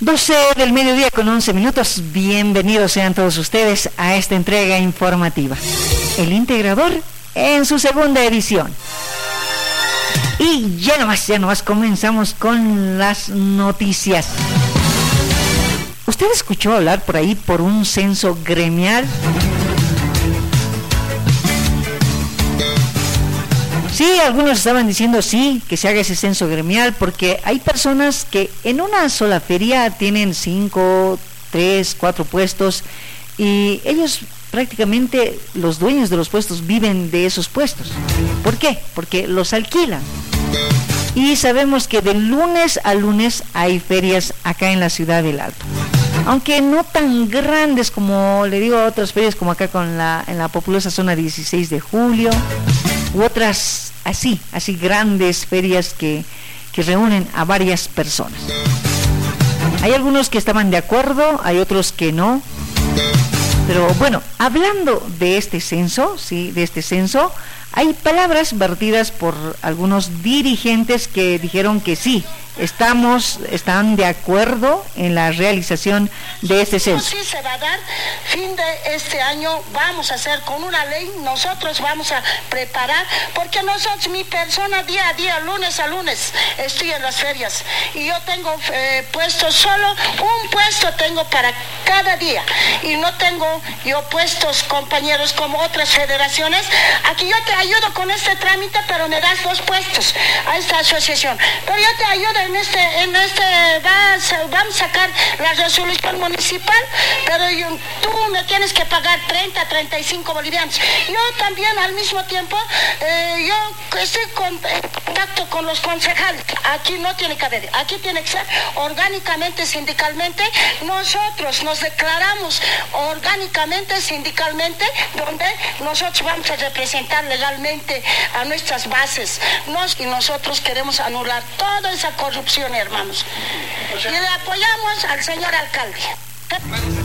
12 del mediodía con 11 minutos. Bienvenidos sean todos ustedes a esta entrega informativa. El Integrador en su segunda edición. Y ya nomás comenzamos con las noticias. ¿Usted escuchó hablar por ahí por un censo gremial? Sí, algunos estaban diciendo sí, que se haga ese censo gremial, porque hay personas que en una sola feria tienen 5, 3, 4 puestos y ellos prácticamente, los dueños de los puestos viven de esos puestos. ¿Por qué? Porque los alquilan. Y sabemos que de lunes a lunes hay ferias acá en la ciudad del Alto. Aunque no tan grandes como, le digo, otras ferias como acá en la populosa zona 16 de julio, u otras así grandes ferias que reúnen a varias personas. Hay algunos que estaban de acuerdo, hay otros que no. Pero bueno, hablando de este censo, hay palabras vertidas por algunos dirigentes que dijeron que sí, están de acuerdo en la realización de este censo. Sí se va a dar, fin de este año vamos a hacer con una ley, nosotros vamos a preparar, porque nosotros, mi persona día a día, lunes a lunes, estoy en las ferias y yo tengo puestos, solo un puesto tengo para cada día y no tengo yo puestos, compañeros, como otras federaciones. Aquí yo te ayudo con este trámite, pero me das 2 puestos a esta asociación, pero yo te ayudo vamos a sacar la resolución municipal, pero tú me tienes que pagar 30, 35 bolivianos. Yo también al mismo tiempo, yo estoy en contacto con los concejales. Aquí no tiene que haber, aquí tiene que ser orgánicamente, sindicalmente. Nosotros nos declaramos orgánicamente, sindicalmente, donde nosotros vamos a representar legalmente a nuestras bases. Y nosotros queremos anular toda esa corrupción, hermanos. Y le apoyamos al señor alcalde.